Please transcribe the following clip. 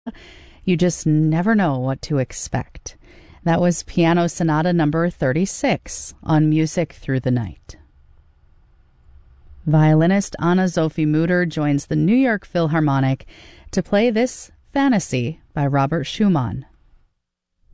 You just never know what to expect. That was Piano Sonata number 36 on Music Through the Night. Violinist Anna Sophie Mutter joins the New York Philharmonic to play this Fantasy by Robert Schumann.